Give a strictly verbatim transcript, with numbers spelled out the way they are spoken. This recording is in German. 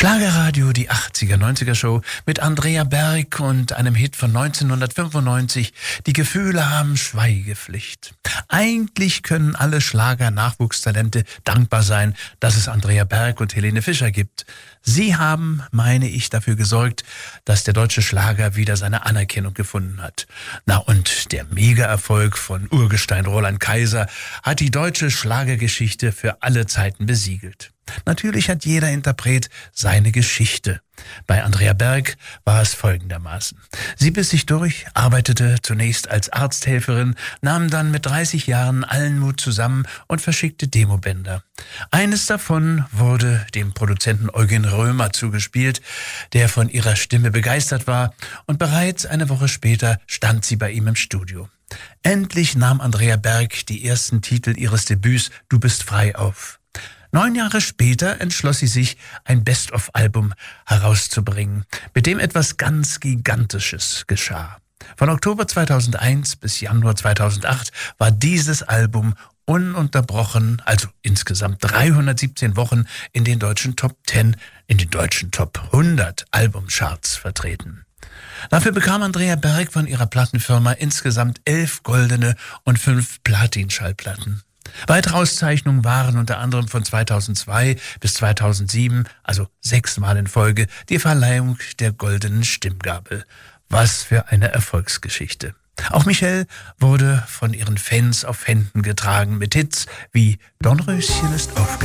Schlagerradio, die achtziger, neunziger Show mit Andrea Berg und einem Hit von neunzehnhundertfünfundneunzig. Die Gefühle haben Schweigepflicht. Eigentlich können alle Schlager-Nachwuchstalente dankbar sein, dass es Andrea Berg und Helene Fischer gibt. Sie haben, meine ich, dafür gesorgt, dass der deutsche Schlager wieder seine Anerkennung gefunden hat. Na und der Mega-Erfolg von Urgestein Roland Kaiser hat die deutsche Schlagergeschichte für alle Zeiten besiegelt. Natürlich hat jeder Interpret seine Geschichte. Bei Andrea Berg war es folgendermaßen. Sie biss sich durch, arbeitete zunächst als Arzthelferin, nahm dann mit dreißig Jahren allen Mut zusammen und verschickte Demobänder. Eines davon wurde dem Produzenten Eugen Römer zugespielt, der von ihrer Stimme begeistert war, und bereits eine Woche später stand sie bei ihm im Studio. Endlich nahm Andrea Berg die ersten Titel ihres Debüts Du bist frei auf. Neun Jahre später entschloss sie sich, ein Best-of-Album herauszubringen, mit dem etwas ganz Gigantisches geschah. Von Oktober zweitausendeins bis Januar zweitausendacht war dieses Album ununterbrochen, also insgesamt dreihundertsiebzehn Wochen, in den deutschen Top zehn, in den deutschen Top hundert Albumcharts vertreten. Dafür bekam Andrea Berg von ihrer Plattenfirma insgesamt elf goldene und fünf Platin-Schallplatten. Weitere Auszeichnungen waren unter anderem von zweitausendzwei bis zweitausendsieben, also sechsmal in Folge, die Verleihung der Goldenen Stimmgabel. Was für eine Erfolgsgeschichte. Auch Michelle wurde von ihren Fans auf Händen getragen mit Hits wie Dornröschen ist aufgewacht.